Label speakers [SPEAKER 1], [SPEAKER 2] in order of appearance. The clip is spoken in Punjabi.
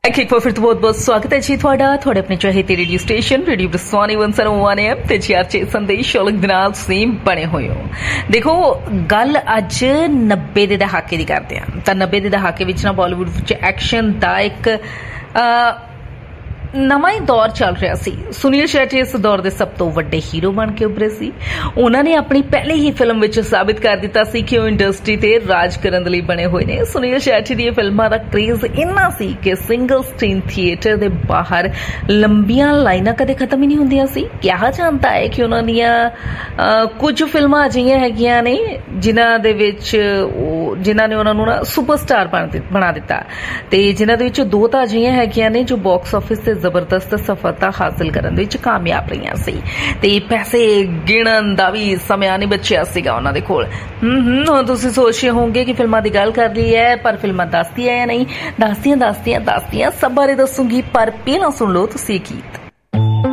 [SPEAKER 1] एक बार फिर तो बहुत बहुत स्वागत है जी ਤੁਹਾਡਾ ਤੁਹਾਡੇ ਆਪਣੇ ਚਾਹਤੇ ਰੇਡੀਓ ਸਟੇਸ਼ਨ ਰੇਡੀਓ ਬਰਸਵਾਨੀ 101 ਐਮ ਤੇ ਚਾਰਚੇ ਸੰਦੇਸ਼ ਸ਼ੌਲਕ ਦੇ ਨਾਲ ਤੁਸੀਂ ਬਣੇ ਹੋਏ ਹੋ। ਦੇਖੋ ਗੱਲ ਅੱਜ 90 ਦੇ ਦਹਾਕੇ ਦੀ ਕਰਦੇ ਹਾਂ ਤਾਂ 90 ਦੇ ਦਹਾਕੇ ਵਿੱਚ ਨਾ ਬਾਲੀਵੁੱਡ ਵਿੱਚ ਐਕਸ਼ਨ ਦਾ ਇੱਕ ਨਵਾਂ ਹੀ ਦੌਰ ਚੱਲ ਰਿਹਾ ਸੀ। ਸੁਨੀਲ ਸ਼ੈਟੀ ਇਸ ਦੌਰ ਦੇ ਸਭ ਤੋਂ ਵੱਡੇ ਹੀਰੋ ਬਣ ਕੇ ਉੱਭਰੇ ਸੀ। ਉਹਨਾਂ ਨੇ ਆਪਣੀ ਪਹਿਲੀ ਹੀ ਫਿਲਮ ਵਿੱਚ ਸਾਬਿਤ ਕਰ ਦਿੱਤਾ ਸੀ ਕਿ ਉਹ ਇੰਡਸਟਰੀ ਤੇ ਰਾਜ ਕਰਨ ਦੇ ਲਈ ਬਣੇ ਹੋਏ ਨੇ। ਸੁਨੀਲ ਸ਼ੈਟੀ ਦੀਆਂ ਫਿਲਮਾਂ ਦਾ ਕ੍ਰੇਜ਼ ਇੰਨਾ ਸੀ ਕਿ ਸਿੰਗਲ ਸਕਰੀਨ ਥੀਏਟਰ ਦੇ ਬਾਹਰ ਲੰਬੀਆਂ ਲਾਈਨਾਂ ਕਦੇ ਖਤਮ ਹੀ ਨਹੀਂ ਹੁੰਦੀਆਂ ਸੀ। ਕਿਹਾ ਜਾਂਦਾ ਹੈ ਕਿ ਉਹਨਾਂ ਦੀਆਂ ਕੁਝ ਫਿਲਮਾਂ ਅਜਿਹੀਆਂ ਹੈਗੀਆਂ ਨੇ ਜਿਨ੍ਹਾਂ ਦੇ ਵਿੱਚ ਜਿਨ੍ਹਾਂ ਨੇ ਉਹਨਾਂ ਨੂੰ ਨਾ ਸੁਪਰਸਟਾਰ ਬਣਾ ਦਿੱਤਾ ਤੇ ਜਿਨ੍ਹਾਂ ਦੇ ਵਿੱਚ ਦੋ ਤਾਂ ਅਜਿਹੀਆਂ ਹੈਗੀਆਂ ਨੇ ਜੋ ਬਾਕਸ ਆਫਿਸ ਤੇ ਜ਼ਬਰਦਸਤ ਸਫਲਤਾ ਹਾਸਲ ਕਰਨ ਵਿੱਚ ਕਾਮਯਾਬ ਰਹੀਆਂ ਸੀ ਤੇ ਪੈਸੇ ਗਿਣਨ ਦਾ ਵੀ ਸਮਾਂ ਨਹੀਂ ਬਚਿਆ ਸੀਗਾ ਉਹਨਾਂ ਦੇ ਕੋਲ। ਹੁਣ ਤੁਸੀਂ ਸੋਚ ਰਹੇ ਹੋਵੋਗੇ ਕਿ ਫਿਲਮਾਂ ਦੀ ਗੱਲ ਕਰ ਰਹੀ ਹੈ ਪਰ ਫਿਲਮਾਂ ਦੱਸਦੀਆਂ ਜਾਂ ਨਹੀਂ। ਦੱਸਦੀਆਂ ਸਭ ਬਾਰੇ ਦੱਸੂਗੀ ਪਰ ਪਹਿਲਾਂ ਸੁਣ ਲਓ ਤੁਸੀਂ ਗੀਤ।